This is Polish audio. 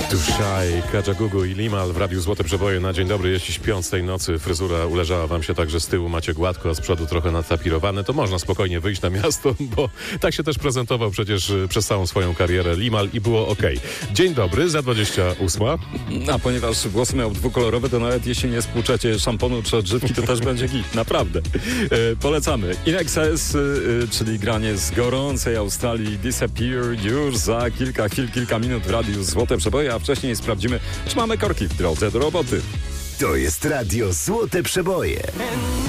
Tuszaj, Kajagugu i Limal w Radiu Złote Przeboje na dzień dobry. Jeśli śpiąc tej nocy fryzura uleżała wam się tak, że z tyłu macie gładko, a z przodu trochę natapirowane, to można spokojnie wyjść na miasto, bo tak się też prezentował przecież przez całą swoją karierę Limal i było okej. Dzień dobry, za 28. A ponieważ włosy miał dwukolorowe, to nawet jeśli nie spłuczecie szamponu czy odżywki, to też będzie git, naprawdę. Polecamy. In Excess, czyli granie z gorącej Australii, Disappear już za kilka chwil, kilka minut w Radiu Złote Przeboje, a wcześniej sprawdzimy, czy mamy korki w drodze do roboty. To jest Radio Złote Przeboje.